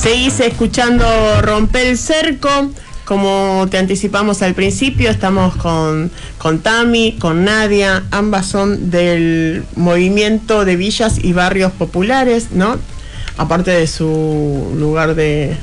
Seguís escuchando Romper el Cerco. Como te anticipamos al principio, estamos con Tami, con Nadia. Ambas son del movimiento de villas y barrios populares, ¿no? Aparte de su lugar de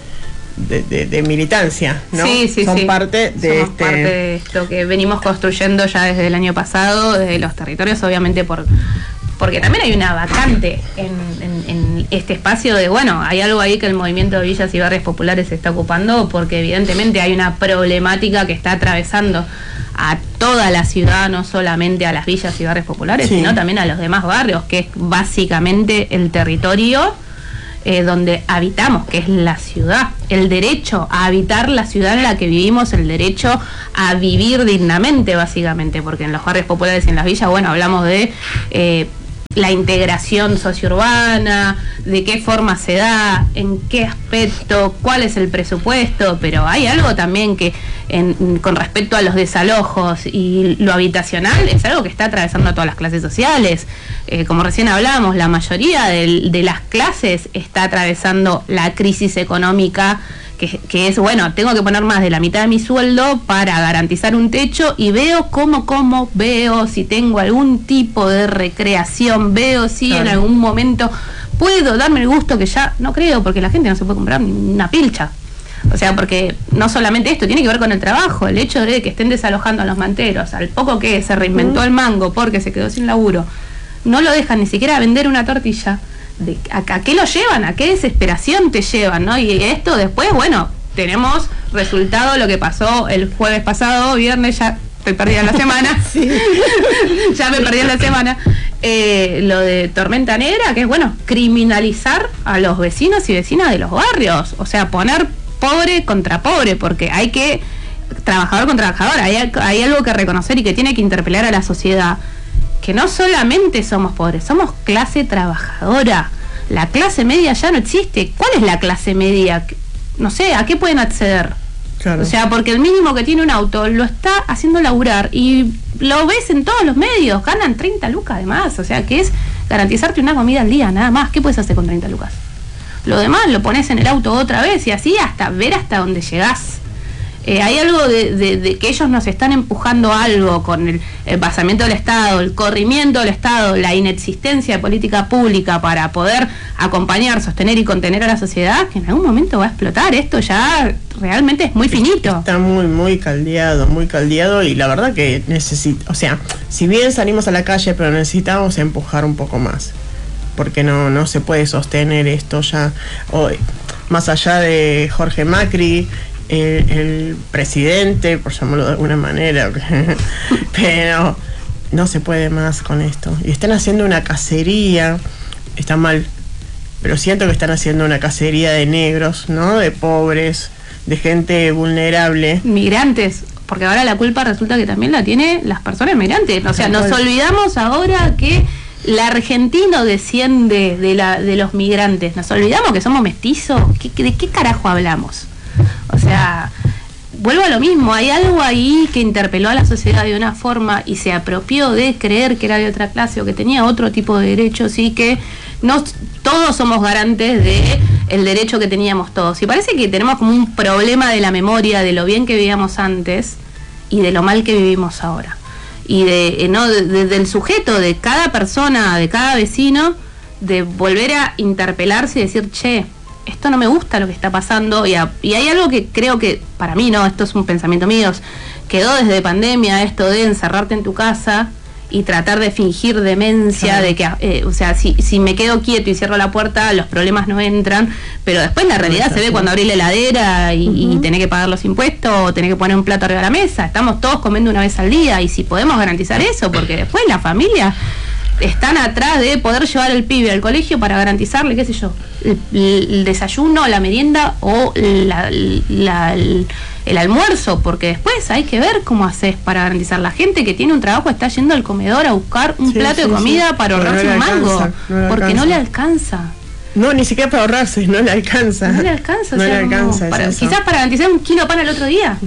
militancia, ¿no? Sí, son sí. parte de Somos parte de esto que venimos construyendo ya desde el año pasado, desde los territorios, obviamente porque también hay una vacante en este espacio de, bueno, hay algo ahí que el movimiento de villas y barrios populares está ocupando, porque evidentemente hay una problemática que está atravesando a toda la ciudad, no solamente a las villas y barrios populares, sino también a los demás barrios, que es básicamente el territorio donde habitamos, que es la ciudad, el derecho a habitar la ciudad en la que vivimos, el derecho a vivir dignamente, básicamente, porque en los barrios populares y en las villas, bueno, hablamos de la integración sociourbana, de qué forma se da, en qué aspecto, cuál es el presupuesto, pero hay algo también que con respecto a los desalojos y lo habitacional es algo que está atravesando a todas las clases sociales. Como recién hablamos, la mayoría de las clases está atravesando la crisis económica, que es, bueno, tengo que poner más de la mitad de mi sueldo para garantizar un techo, y veo cómo veo si tengo algún tipo de recreación, veo si en algún momento puedo darme el gusto, que ya no creo, porque la gente no se puede comprar una pilcha. O sea, porque no solamente esto, tiene que ver con el trabajo, el hecho de que estén desalojando a los manteros, al poco que se reinventó el mango porque se quedó sin laburo, no lo dejan ni siquiera vender una tortilla. ¿A qué lo llevan? ¿A qué desesperación te llevan? ¿No? Y esto después, bueno, tenemos resultado lo que pasó el jueves pasado, viernes, ya estoy perdida en la semana. Ya me perdí en la semana. Lo de Tormenta Negra, que es, bueno, criminalizar a los vecinos y vecinas de los barrios. O sea, poner pobre contra pobre, porque hay que, trabajador contra trabajador, hay algo que reconocer y que tiene que interpelar a la sociedad. Que no solamente somos pobres, somos clase trabajadora. La clase media ya no existe. ¿Cuál es la clase media? No sé, ¿a qué pueden acceder? Claro. O sea, porque el mínimo que tiene un auto lo está haciendo laburar, y lo ves en todos los medios, ganan 30 lucas además. O sea, que es garantizarte una comida al día, nada más. ¿Qué puedes hacer con 30 lucas? Lo demás lo pones en el auto otra vez, y así hasta ver hasta dónde llegás. Hay algo de que ellos nos están empujando algo con el pasamiento del Estado, el corrimiento del Estado, la inexistencia de política pública para poder acompañar, sostener y contener a la sociedad, que en algún momento va a explotar. Esto ya realmente es muy finito. Está muy caldeado, y la verdad que o sea, si bien salimos a la calle, pero necesitamos empujar un poco más, porque no se puede sostener esto ya hoy, más allá de Jorge Macri, el presidente, por llamarlo de alguna manera, pero no se puede más con esto. Y están haciendo una cacería, está mal, pero siento que están haciendo una cacería de negros, ¿no? De pobres, de gente vulnerable. Migrantes, porque ahora la culpa resulta que también la tienen las personas migrantes. O sea, nos olvidamos ahora que el argentino desciende de los migrantes. Nos olvidamos que somos mestizos. ¿De qué carajo hablamos? O sea, vuelvo a lo mismo, hay algo ahí que interpeló a la sociedad de una forma y se apropió de creer que era de otra clase o que tenía otro tipo de derechos, y que no todos somos garantes de el derecho que teníamos todos. Y parece que tenemos como un problema de la memoria de lo bien que vivíamos antes y de lo mal que vivimos ahora. Y del sujeto, de cada persona, de cada vecino, de volver a interpelarse y decir, che, esto no me gusta lo que está pasando, y hay algo que creo que, para mí, no, esto es un pensamiento mío, quedó desde pandemia esto de encerrarte en tu casa y tratar de fingir demencia, de que, o sea, si me quedo quieto y cierro la puerta, los problemas no entran, pero después la realidad se ve cuando abrís la heladera y tenés que pagar los impuestos, o tenés que poner un plato arriba de la mesa. Estamos todos comiendo una vez al día, y si podemos garantizar eso, porque después la familia están atrás de poder llevar al pibe al colegio para garantizarle, qué sé yo, el desayuno, la merienda o el almuerzo, porque después hay que ver cómo haces para garantizar. La gente que tiene un trabajo está yendo al comedor a buscar un plato de comida para ahorrarse un mango, porque no le alcanza. No, ni siquiera para ahorrarse, no le alcanza. No le alcanza, quizás para garantizar un kilo de pan al otro día.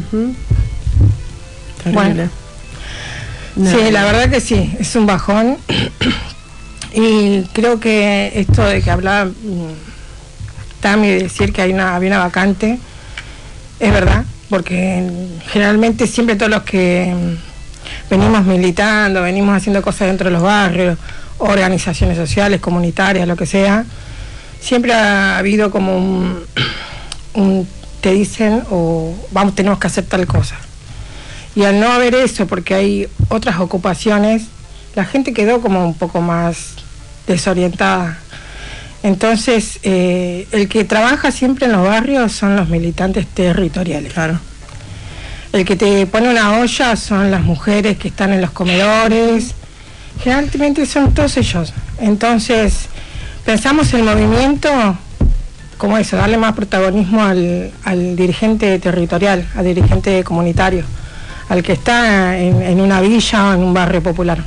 Bueno. Sí, la verdad que sí, es un bajón. Y creo que esto de que hablaba Tami de decir que había una vacante, es verdad, porque generalmente siempre todos los que venimos militando, venimos haciendo cosas dentro de los barrios, organizaciones sociales, comunitarias, lo que sea, siempre ha habido como un te dicen tenemos que hacer tal cosa. Y al no haber eso, porque hay otras ocupaciones, la gente quedó como un poco más desorientada. Entonces, el que trabaja siempre en los barrios son los militantes territoriales. Claro. El que te pone una olla son las mujeres que están en los comedores. Generalmente son todos ellos. Entonces, pensamos el movimiento como eso, darle más protagonismo al dirigente territorial, al dirigente comunitario, al que está en una villa o en un barrio popular.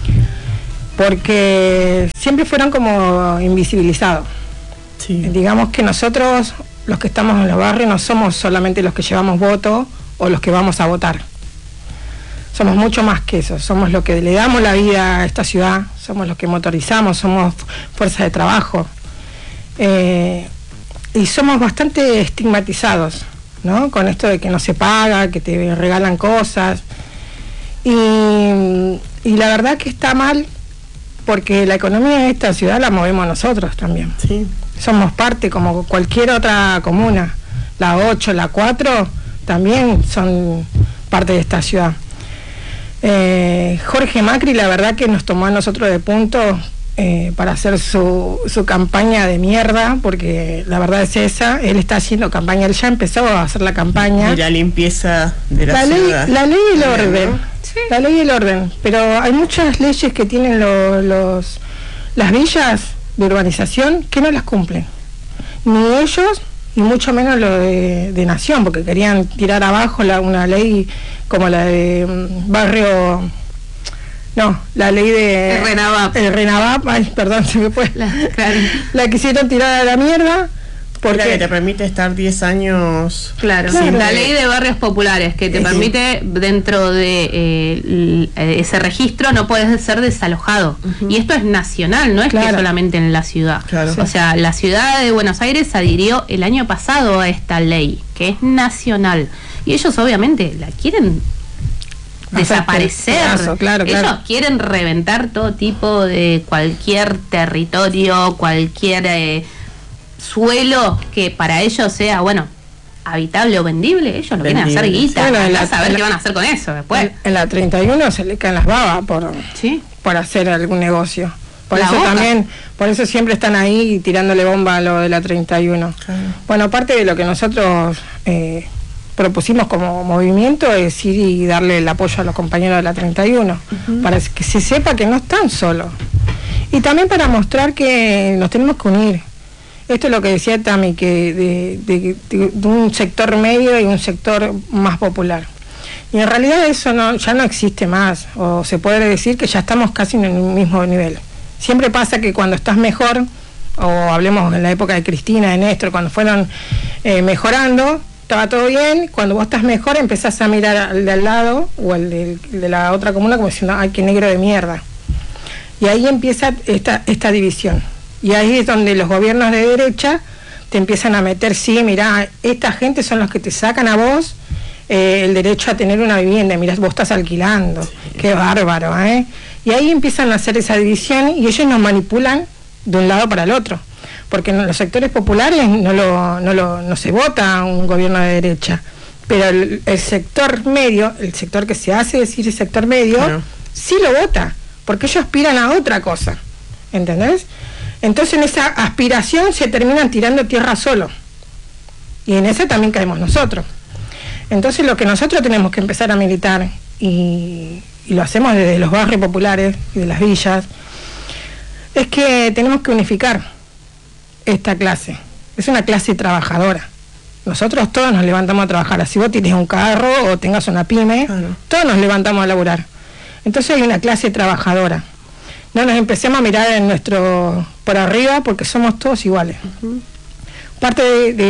Porque siempre fueron como invisibilizados. Sí. Digamos que nosotros, los que estamos en los barrios, no somos solamente los que llevamos voto o los que vamos a votar. Somos mucho más que eso, somos los que le damos la vida a esta ciudad, somos los que motorizamos, somos fuerza de trabajo. Y somos bastante estigmatizados, ¿no? Con esto de que no se paga, que te regalan cosas. Y la verdad que está mal, porque la economía de esta ciudad la movemos nosotros también. Sí. Somos parte, como cualquier otra comuna. La 8, la 4 también son parte de esta ciudad. Jorge Macri, la verdad que nos tomó a nosotros de punto para hacer su campaña de mierda, porque la verdad es esa. Él está haciendo campaña, él ya empezó a hacer la campaña. Y la limpieza de la ciudad. La ley y el orden. Sí. La ley y el orden. Pero hay muchas leyes que tienen las villas de urbanización que no las cumplen. Ni ellos, y mucho menos lo de Nación, porque querían tirar abajo una ley como la de barrio... No, la ley de... El RENAVAP, ay, perdón, se me fue. La quisieron tirar a la mierda. Porque la que te permite estar 10 años... Claro, la ley de barrios populares, que te permite, dentro de ese registro, no puedes ser desalojado. Y esto es nacional, no es que solamente en la ciudad. Claro. O sea, la ciudad de Buenos Aires adhirió el año pasado a esta ley, que es nacional. Y ellos obviamente la quieren desaparecer. Ellos quieren reventar todo tipo de cualquier territorio, cualquier suelo que para ellos sea, bueno, habitable o vendible. Ellos lo quieren hacer guita. A ver qué van a hacer con eso después. En la 31 se le caen las babas por hacer algún negocio. Por eso siempre están ahí tirándole bomba a lo de la 31. Claro. Bueno, aparte de lo que nosotros propusimos como movimiento es ir y darle el apoyo a los compañeros de la 31, para que se sepa que no están solos. Y también para mostrar que nos tenemos que unir. Esto es lo que decía Tami, que de un sector medio y un sector más popular. Y en realidad eso ya no existe más, o se puede decir que ya estamos casi en el mismo nivel. Siempre pasa que cuando estás mejor, o hablemos en la época de Cristina, de Néstor, cuando fueron mejorando, estaba todo bien. Cuando vos estás mejor, empezás a mirar al de al lado o al de la otra comuna como diciendo, ay, qué negro de mierda. Y ahí empieza esta división. Y ahí es donde los gobiernos de derecha te empiezan a meter, sí, mirá, esta gente son los que te sacan a vos el derecho a tener una vivienda. Mirá, vos estás alquilando. Sí. Qué bárbaro, ¿eh? Y ahí empiezan a hacer esa división y ellos nos manipulan de un lado para el otro. Porque en los sectores populares no se vota un gobierno de derecha. Pero el sector medio, el sector que se hace decir el sector medio, sí lo vota. Porque ellos aspiran a otra cosa. ¿Entendés? Entonces en esa aspiración se terminan tirando tierra solo. Y en esa también caemos nosotros. Entonces lo que nosotros tenemos que empezar a militar, y lo hacemos desde los barrios populares y de las villas, es que tenemos que unificar esta clase. Es una clase trabajadora. Nosotros todos nos levantamos a trabajar. Si vos tienes un carro o tengas una pyme, todos nos levantamos a laburar. Entonces hay una clase trabajadora. No nos empecemos a mirar por arriba, porque somos todos iguales. Parte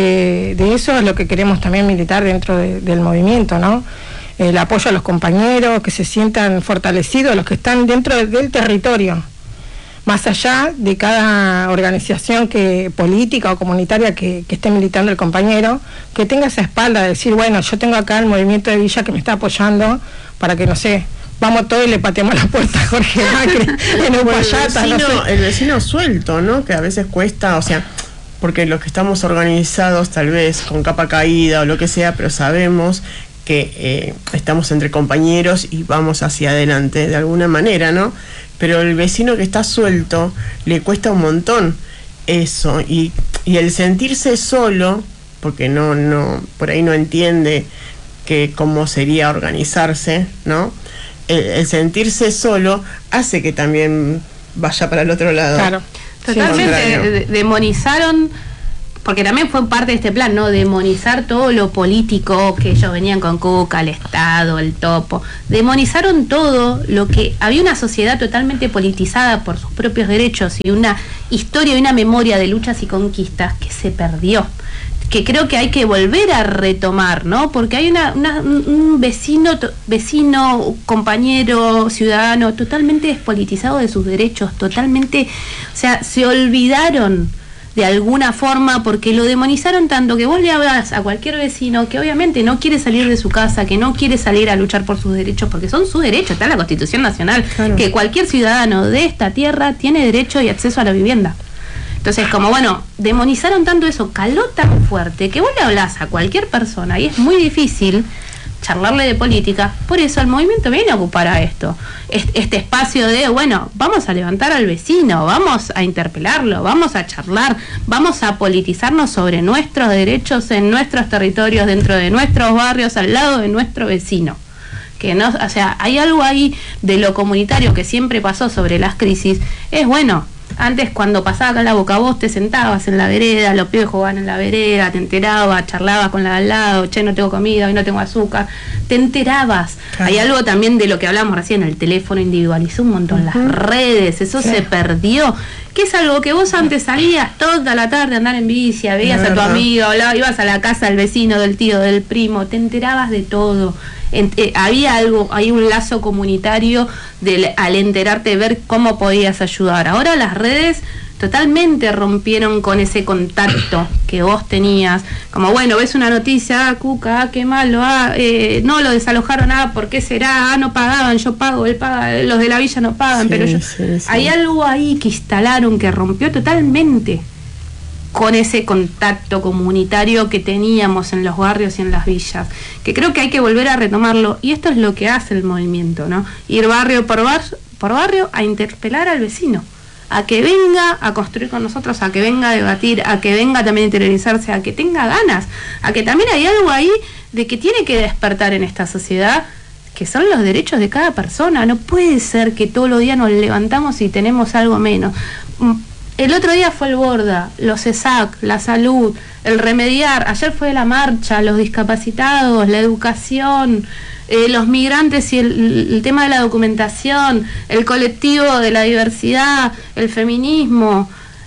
de eso es lo que queremos también militar dentro del movimiento, ¿no? El apoyo a los compañeros, que se sientan fortalecidos, los que están dentro del territorio. más allá de cada organización política o comunitaria que esté militando el compañero, que tenga esa espalda de decir, bueno, yo tengo acá el movimiento de Villa que me está apoyando para que, no sé, vamos todos y le pateamos la puerta a Jorge Macri en Uspallata, no sé. El vecino suelto, ¿no? Que a veces cuesta, o sea, porque los que estamos organizados tal vez con capa caída o lo que sea, pero sabemos que estamos entre compañeros y vamos hacia adelante de alguna manera, ¿no? Pero el vecino que está suelto le cuesta un montón eso, y el sentirse solo, porque no por ahí no entiende que cómo sería organizarse, ¿no? El sentirse solo hace que también vaya para el otro lado. Claro. Totalmente, demonizaron, porque también fue parte de este plan, ¿no? Demonizar todo lo político, que ellos venían con Cuca, el Estado, el topo. Demonizaron todo lo que había, una sociedad totalmente politizada por sus propios derechos y una historia y una memoria de luchas y conquistas que se perdió, que creo que hay que volver a retomar, ¿no? Porque hay un vecino, compañero, ciudadano totalmente despolitizado de sus derechos, totalmente, o sea, se olvidaron de alguna forma porque lo demonizaron tanto que vos le hablas a cualquier vecino que obviamente no quiere salir de su casa, que no quiere salir a luchar por sus derechos, porque son sus derechos, está en la Constitución Nacional, claro, que cualquier ciudadano de esta tierra tiene derecho y acceso a la vivienda. Entonces, como bueno, demonizaron tanto eso, caló tan fuerte, que vos le hablás a cualquier persona y es muy difícil charlarle de política. Por eso el movimiento viene a ocupar a esto, este espacio de, bueno, vamos a levantar al vecino, vamos a interpelarlo, vamos a charlar, vamos a politizarnos sobre nuestros derechos en nuestros territorios, dentro de nuestros barrios, al lado de nuestro vecino. Que no, o sea, hay algo ahí de lo comunitario que siempre pasó sobre las crisis. Es bueno, antes cuando pasaba acá la boca, vos te sentabas en la vereda, los pibes jugaban en la vereda, te enterabas, charlabas con la de al lado, che, no tengo comida, hoy no tengo azúcar, te enterabas. Claro. Hay algo también de lo que hablamos recién, el teléfono individualizó un montón, las redes, eso se perdió, que es algo que vos antes salías toda la tarde a andar en bici, veías a tu amigo, hablabas, ibas a la casa del vecino, del tío, del primo, te enterabas de todo. Había algo, hay un lazo comunitario al enterarte, ver cómo podías ayudar. Ahora las redes totalmente rompieron con ese contacto que vos tenías, como bueno, ves una noticia, Cuca, qué malo, no, lo desalojaron, ¿por qué será? No pagaban, yo pago, él paga, los de la villa no pagan, pero yo... Hay algo ahí que instalaron, que rompió totalmente con ese contacto comunitario que teníamos en los barrios y en las villas, que creo que hay que volver a retomarlo, y esto es lo que hace el movimiento, ¿no? Ir barrio por barrio a interpelar al vecino, a que venga a construir con nosotros, a que venga a debatir, a que venga también a interiorizarse, a que tenga ganas, a que también hay algo ahí de que tiene que despertar en esta sociedad, que son los derechos de cada persona. No puede ser que todos los días nos levantamos y tenemos algo menos. El otro día fue el Borda, los ESAC, la salud, el remediar, ayer fue la marcha, los discapacitados, la educación, los migrantes y el tema de la documentación, el colectivo de la diversidad, el feminismo,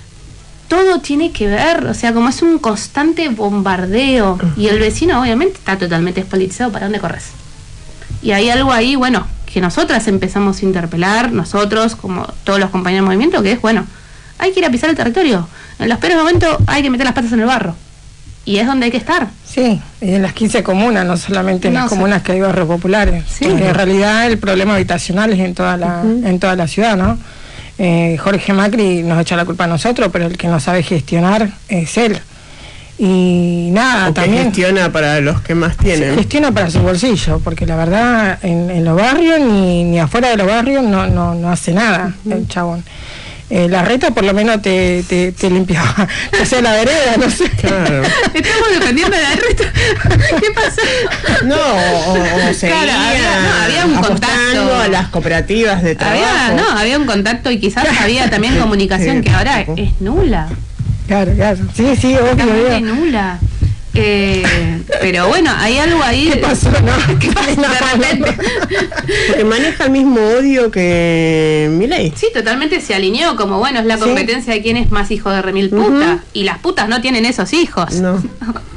todo tiene que ver, o sea, como es un constante bombardeo, y el vecino obviamente está totalmente despolitizado. ¿Para dónde corres? Y hay algo ahí, bueno, que nosotras empezamos a interpelar, nosotros, como todos los compañeros del movimiento, que es, bueno, hay que ir a pisar el territorio. En los peores momentos hay que meter las patas en el barro. Y es donde hay que estar. Sí, y en las 15 comunas, no solamente en las comunas que hay barrios populares. Sí. Porque en realidad el problema habitacional es en toda la ciudad, ¿no? Jorge Macri nos echa la culpa a nosotros, pero el que no sabe gestionar es él. Y nada, o también gestiona para los que más tienen. Gestiona para su bolsillo, porque la verdad en los barrios ni afuera de los barrios no hace nada el chabón. La Reta por lo menos te limpiaba, te hacía la vereda, no sé. Claro. Estamos dependiendo de la Reta. ¿Qué pasó? No, o seguía, claro, había un contacto a las cooperativas de trabajo. Había un contacto, y quizás había también comunicación que ahora es nula. Claro, sí, obvio. Nula. Pero bueno, hay algo ahí. ¿Qué pasó? ¿No? ¿Qué pasó de repente? Porque maneja el mismo odio que Milei. Sí, totalmente se alineó, como bueno, es la competencia de quién es más hijo de remil puta. Y las putas no tienen esos hijos. No.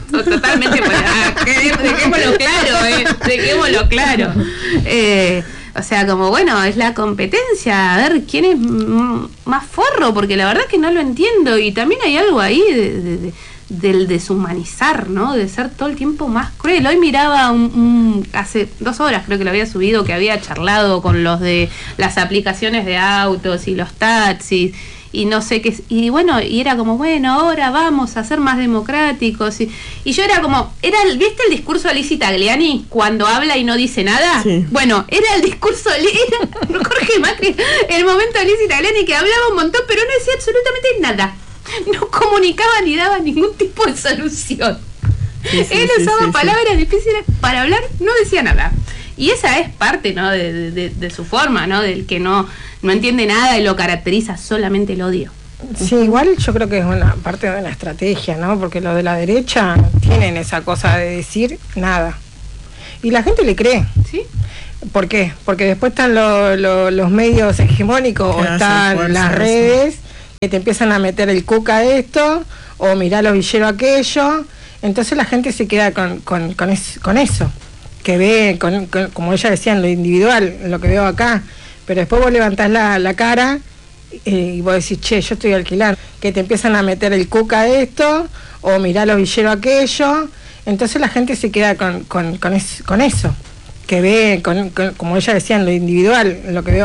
Totalmente, dejémoslo claro, dejémoslo claro. O sea, como bueno, es la competencia, a ver quién es más forro, porque la verdad que no lo entiendo. Y también hay algo ahí del deshumanizar, ¿no? De ser todo el tiempo más cruel. Hoy miraba hace 2 horas creo que lo había subido, que había charlado con los de las aplicaciones de autos y los taxis y no sé qué, y bueno, y era como, bueno, ahora vamos a ser más democráticos, y yo era como, ¿viste el discurso de Lizzy Tagliani cuando habla y no dice nada? Sí. Bueno, era el discurso de Jorge Macri, el momento de Lizzy Tagliani, que hablaba un montón pero no decía absolutamente nada, no comunicaba ni daba ningún tipo de solución. Él usaba palabras difíciles para hablar, no decía nada. Y esa es parte, ¿no? de su forma, ¿no? Del que no entiende nada y lo caracteriza solamente el odio. Sí, igual yo creo que es una parte de una estrategia, ¿no? Porque los de la derecha tienen esa cosa de decir nada. Y la gente le cree. ¿Sí? ¿Por qué? Porque después están los medios hegemónicos o están las redes que te empiezan a meter el cuca esto o mirá los villeros aquello. Entonces la gente se queda con eso. Que ve, como ella decía, en lo individual, en lo que veo acá, pero después vos levantás la cara y vos decís, che, yo estoy alquilando, que te empiezan a meter el cuca esto, o mirá los villeros aquello, entonces la gente se queda con eso, que ve, como ella decía, en lo individual, en lo que veo